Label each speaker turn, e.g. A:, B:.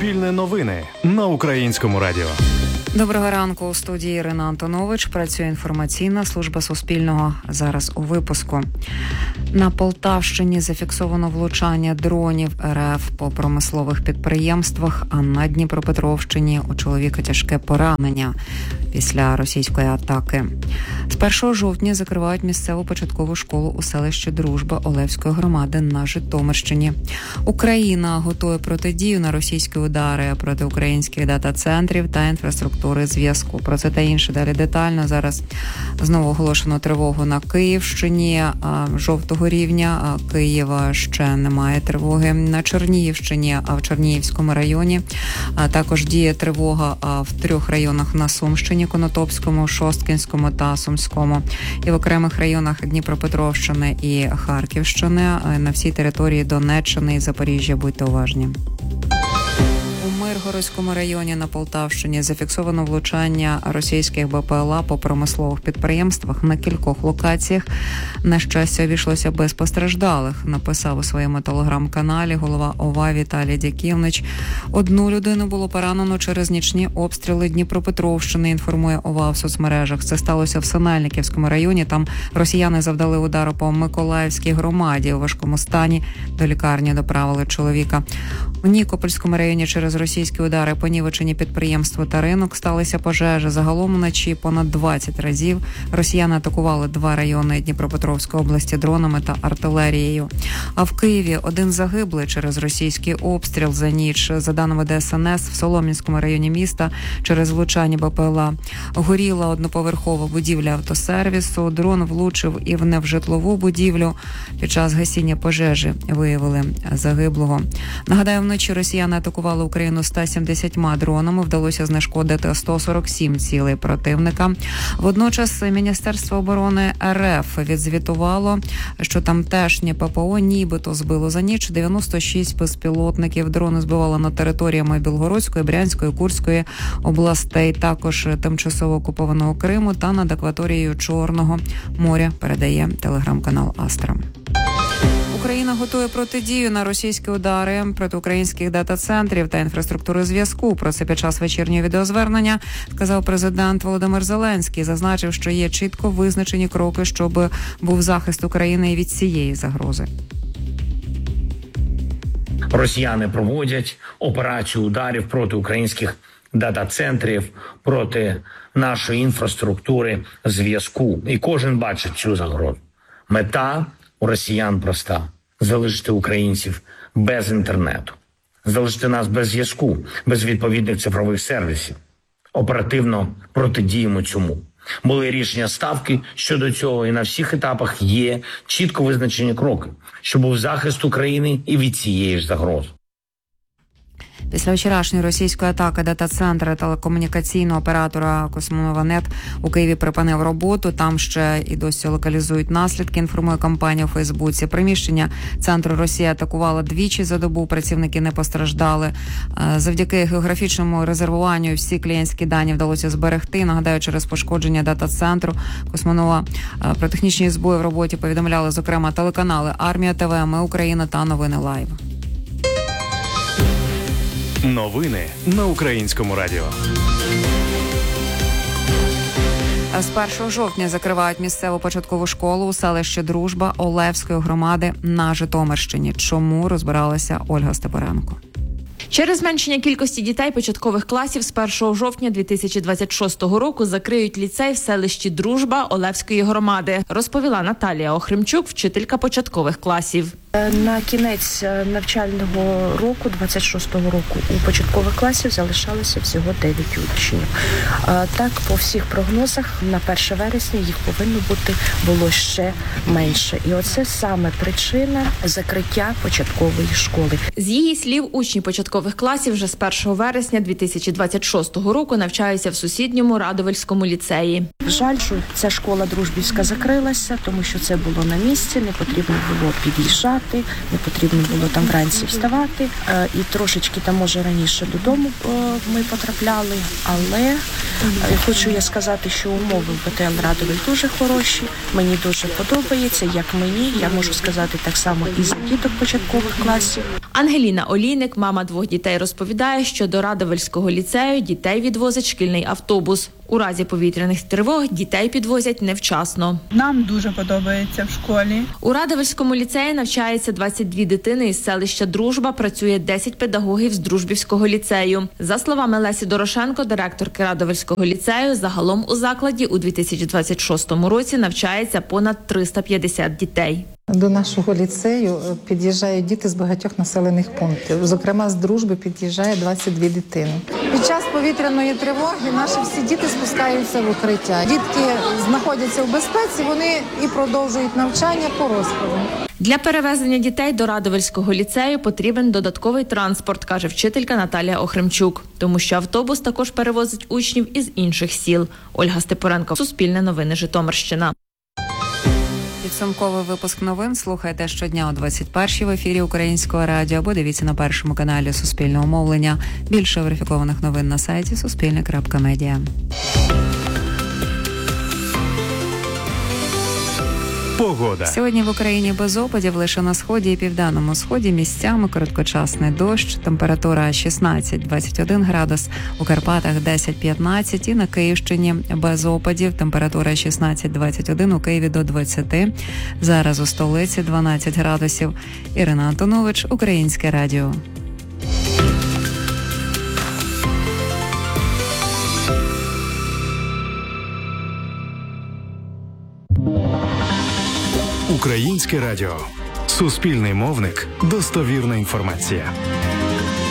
A: Суспільне новини на Українському радіо.
B: Доброго ранку. У студії Ірина Антонович. Працює інформаційна служба Суспільного. Зараз у випуску. На Полтавщині зафіксовано влучання дронів РФ по промислових підприємствах, а на Дніпропетровщині у чоловіка тяжке поранення після російської атаки. З 1 жовтня закривають місцеву початкову школу у селищі Дружба Олевської громади на Житомирщині. Україна готує протидію на російські удари проти українських дата-центрів та інфраструктури зв'язку. Про це та інше далі детально. Зараз знову оголошено тривогу на Київщині жовтого рівня. Києва ще немає тривоги. На Чернігівщині, а в Чернігівському районі також діє тривога в 3 районах на Сумщині: Конотопському, Шосткинському та Сумському. І в окремих районах Дніпропетровщини і Харківщини. На всій території Донеччини і Запоріжжя будьте уважні. У Миргородському районі на Полтавщині зафіксовано влучання російських БПЛА по промислових підприємствах на кількох локаціях. На щастя, обійшлося без постраждалих, написав у своєму телеграм-каналі голова ОВА Віталій Дяківнич. 1 людину було поранено через нічні обстріли Дніпропетровщини, інформує ОВА в соцмережах. Це сталося в Синельниківському районі. Там росіяни завдали удару по Миколаївській громаді. У важкому стані до лікарні доправили чоловіка. У Нікопольському районі через російські удари понівечені підприємство та ринок, сталися пожежі. Загалом вночі понад 20 разів росіяни атакували 2 райони Дніпропетровської області дронами та артилерією. А в Києві 1 загиблий через російський обстріл за ніч. За даними ДСНС, в Солом'янському районі міста через влучання БПЛА горіла одноповерхова будівля автосервісу. Дрон влучив і в невжитлову будівлю. Під час гасіння пожежі виявили загиблого. Нагадаю, вночі росіяни атакували Україну 170 дронами. Вдалося знешкодити 147 цілей противника. Водночас Міністерство оборони РФ відзвітувало, що тамтешнє ППО нібито збило за ніч 96 безпілотників. Дрони збивали над територіями Білгородської, Брянської, Курської областей, також тимчасово окупованого Криму та над акваторією Чорного моря, передає телеграм-канал Астра. Україна готує протидію на російські удари проти українських дата-центрів та інфраструктури зв'язку. Про це під час вечірнього відеозвернення сказав президент Володимир Зеленський. Зазначив, що є чітко визначені кроки, щоб був захист України від цієї загрози.
C: Росіяни проводять операцію ударів проти українських дата-центрів, проти нашої інфраструктури зв'язку. І кожен бачить цю загрозу. Мета у росіян проста – залишити українців без інтернету, залишити нас без зв'язку, без відповідних цифрових сервісів. Оперативно протидіємо цьому. Були рішення Ставки щодо цього, і на всіх етапах є чітко визначені кроки, щоб був захист України і від цієї ж загрози.
B: Після вчорашньої російської атаки дата-центра телекомунікаційного оператора Космонова.Нет у Києві припинив роботу. Там ще і досі локалізують наслідки, інформує компанія у Фейсбуці. Приміщення центру Росія атакувала 2 за добу, працівники не постраждали. Завдяки географічному резервуванню всі клієнтські дані вдалося зберегти. Нагадаю, через пошкодження дата-центру Космонова про технічні збої в роботі повідомляли, зокрема, телеканали Армія ТВ, Ми Україна та Новини Лайв.
A: Новини на Українському радіо.
B: З 1 жовтня закривають місцеву початкову школу у селищі Дружба Олевської громади на Житомирщині. Чому, розбиралася Ольга Степоренко.
D: Через зменшення кількості дітей початкових класів з 1 жовтня 2026 року закриють ліцей в селищі Дружба Олевської громади, розповіла Наталія Охримчук, вчителька початкових класів.
E: На кінець навчального року, 26-го року, у початкових класів залишалося всього 9 учнів. Так, по всіх прогнозах, на 1 вересня їх повинно було ще менше. І оце саме причина закриття початкової школи.
D: З її слів, учні початкових класів вже з 1 вересня 2026 року навчаються в сусідньому Радовельському ліцеї.
E: Жаль, що ця школа дружбівська закрилася, тому що це було на місці, не потрібно було під'їжджати. Не потрібно було там вранці вставати. І трошечки там, може, раніше додому ми потрапляли. Але хочу я сказати, що умови в БТЛ Радовель дуже хороші. Мені дуже подобається, як мені. Я можу сказати так само і за діток початкових класів.
D: Ангеліна Олійник, мама 2 дітей, розповідає, що до Радовельського ліцею дітей відвозить шкільний автобус. У разі повітряних тривог дітей підвозять невчасно.
F: Нам дуже подобається в школі.
D: У Радовельському ліцеї навчається 22 дитини із селища Дружба, працює 10 педагогів з Дружбівського ліцею. За словами Лесі Дорошенко, директорки Радовельського ліцею, загалом у закладі у 2026 році навчається понад 350 дітей.
G: До нашого ліцею під'їжджають діти з багатьох населених пунктів. Зокрема, з Дружби під'їжджає 22 дитини. Під час повітряної тривоги наші всі діти спускаються в укриття. Дітки знаходяться в безпеці, вони і продовжують навчання по розкладу.
D: Для перевезення дітей до Радовельського ліцею потрібен додатковий транспорт, каже вчителька Наталія Охримчук, тому що автобус також перевозить учнів із інших сіл. Ольга Степоренко, Суспільне новини, Житомирщина.
B: Підсумковий випуск новин слухайте щодня о 21-й в ефірі Українського радіо або дивіться на першому каналі Суспільного мовлення. Більше верифікованих новин на сайті Суспільне.Медіа.
A: Погода.
B: Сьогодні в Україні без опадів, лише на сході і південному сході місцями короткочасний дощ, температура 16-21 градус, у Карпатах 10-15 і на Київщині без опадів, температура 16-21, у Києві до 20, зараз у столиці 12 градусів. Ірина Антонович, Українське радіо.
A: Українське радіо. Суспільний мовник. Достовірна інформація.